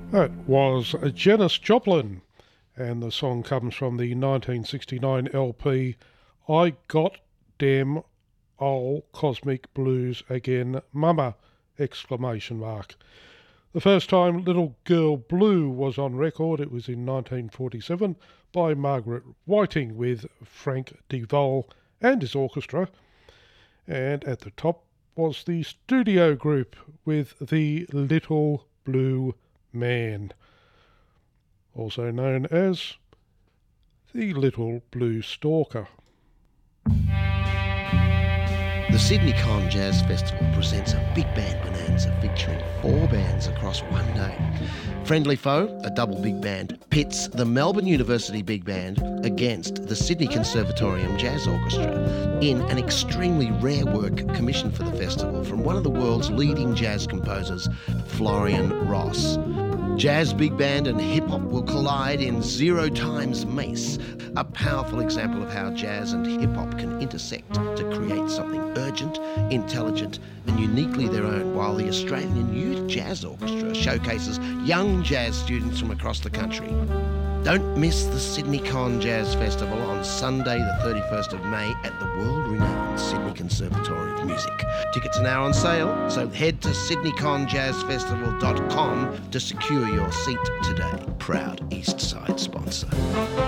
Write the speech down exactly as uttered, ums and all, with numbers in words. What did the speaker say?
That was Janis Joplin, and the song comes from the nineteen sixty-nine L P I Got Dem Ol' Cosmic Blues Again Mama! Exclamation mark. The first time Little Girl Blue was on record, it was in nineteen forty-seven by Margaret Whiting with Frank DeVol and his orchestra, and at the top was the studio group with the Little Blue Man, also known as the Little Blue Stalker. The Sydney Con Jazz Festival presents a big band bonanza featuring four bands across one day. Friendly Foe, a double big band, pits the Melbourne University Big Band against the Sydney Conservatorium Jazz Orchestra in an extremely rare work commissioned for the festival from one of the world's leading jazz composers, Florian Ross. Jazz big band and hip-hop will collide in Zero Times Mace, a powerful example of how jazz and hip-hop can intersect to create something urgent, intelligent and uniquely their own, while the Australian Youth Jazz Orchestra showcases young jazz students from across the country. Don't miss the Sydney Con Jazz Festival on Sunday the thirty-first of May at the world-renowned Sydney Conservatorium of Music. Tickets are now on sale, so head to sydney con jazz festival dot com to secure your seat today. Proud East Side sponsor.